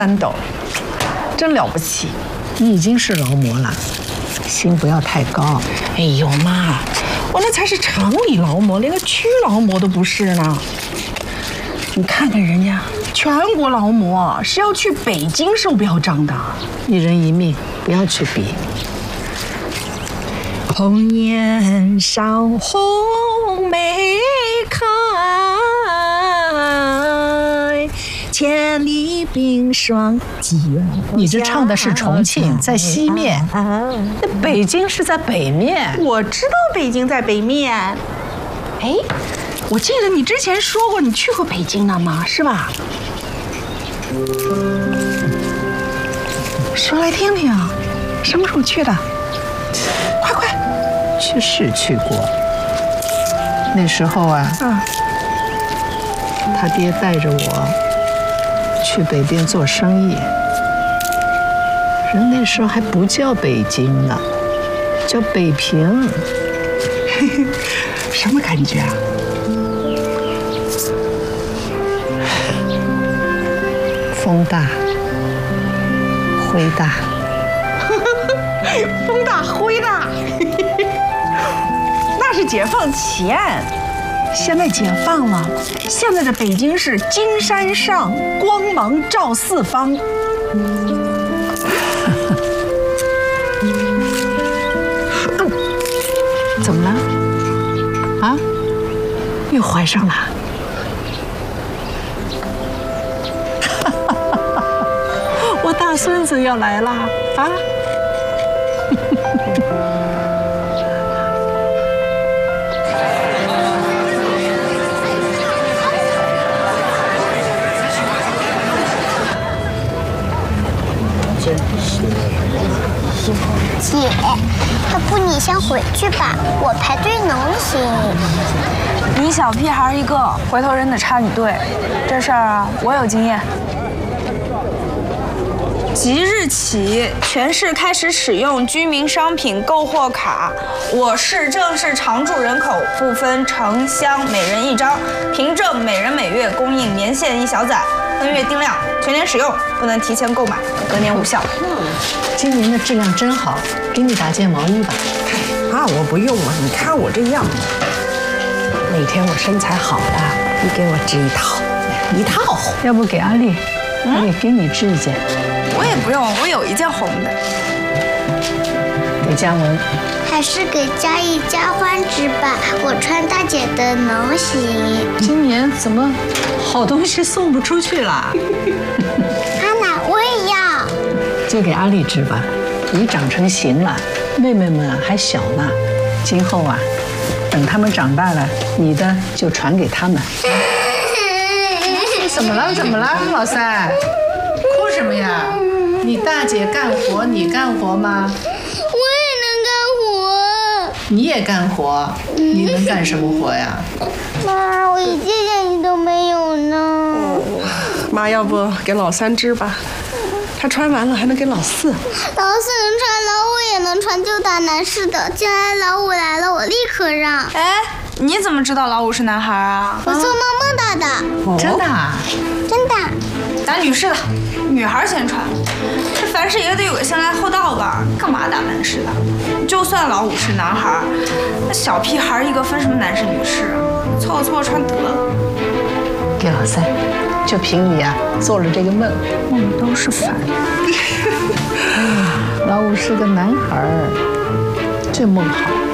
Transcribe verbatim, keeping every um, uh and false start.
三斗，真了不起！ 你已经是劳模了，心不要太高。 哎呦妈，我那才是厂里劳模，连个区劳模都不是呢。你看看人家全国劳模是要去北京收标章的， 一人一命，不要去比。 红颜少，红梅开，千里冰霜几远。 你这唱的是重庆，在西面，那北京是在北面。 我知道北京在北面。哎，我记得你之前说过你去过北京的嘛，是吧？说来听听，什么时候去的？快快！ 去是去过，那时候啊， 嗯， 他爹带着我去北边做生意，人那时候还不叫北京呢，叫北平。 什么感觉啊？ 风大，灰大。 风大灰大，那是解放前。现在解放了，现在的北京是金山上，光芒照四方。 怎么了？啊？又怀上了？我大孙子要来了啊！ 姐，要不你先回去吧，我排队能行。 你小屁孩一个，回头人得插你队，这事儿啊，我有经验。即日起，全市开始使用居民商品购货卡。我市正式常住人口不分城乡，每人一张，凭证每人每月供应年限一小载，分月定量，全年使用，不能提前购买，隔年无效。 今年的质量真好，给你打件毛衣吧。 啊，我不用了，你看我这样。哪天我身材好了，你给我织一套，一套。 要不给阿丽，阿丽给你织一件。 我也不用，我有一件红的。 给嘉文， 还是给嘉义嘉欢织吧，我穿大姐的能行。 今年怎么好东西送不出去了？ 阿奶，我也要。 就给阿丽织吧，你长成型了，妹妹们还小呢，今后啊，等他们长大了，你的就传给他们。怎么了？怎么了，老三？哭什么呀？你大姐干活，你干活吗？ 我也能干活。 你也干活？你能干什么活呀？ 妈，我一件件衣都没有呢。 妈，要不给老三织吧？他穿完了还能给老四。 老四能穿，老五也能穿，就打男士的。将来老五来了，我立刻让。 哎，你怎么知道老五是男孩啊？ 我做梦梦到的。 哦、真的啊？ 真的。 打女士的，女孩先穿。这凡事也得有个先来后到吧？干嘛打男士的？就算老五是男孩，那小屁孩一个，分什么男士女士啊？凑合凑合穿得了。 给老三，就凭你啊，做了这个梦， 梦都是反的。 老五是个男孩儿，这梦好。